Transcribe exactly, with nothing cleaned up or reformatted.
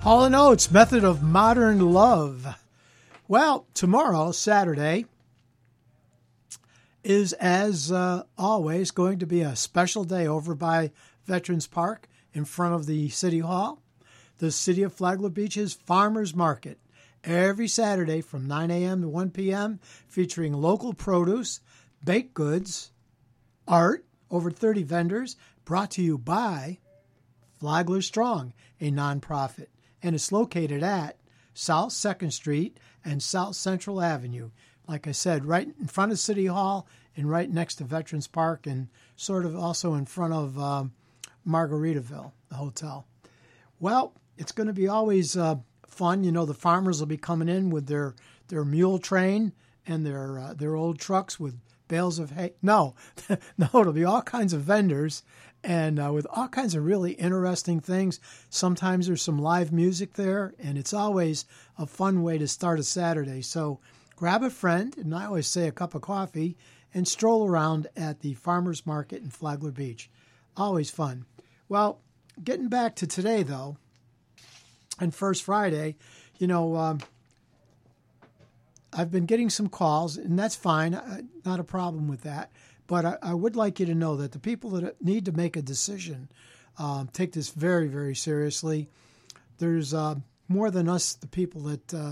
Hall and Oates, Method of Modern Love. Well, tomorrow, Saturday, is, as uh, always, going to be a special day over by Veterans Park in front of the City Hall. The City of Flagler Beach's Farmers Market, every Saturday from nine a.m. to one p.m., featuring local produce, baked goods, art, over thirty vendors, brought to you by Flagler Strong, a nonprofit. And it's located at South second Street and South Central Avenue. Like I said, right in front of City Hall and right next to Veterans Park, and sort of also in front of um, Margaritaville, the hotel. Well, it's going to be always uh, fun. You know, the farmers will be coming in with their, their mule train and their uh, their old trucks with bales of hay. No, no, it'll be all kinds of vendors and uh, with all kinds of really interesting things. Sometimes there's some live music there, and it's always a fun way to start a Saturday. So grab a friend, and I always say a cup of coffee, and stroll around at the Farmers Market in Flagler Beach. Always fun. Well, getting back to today, though, and First Friday, you know, um, I've been getting some calls, and that's fine. I, not a problem with that. But I, I would like you to know that the people that need to make a decision um, take this very, very seriously. There's uh, more than us, the people that uh,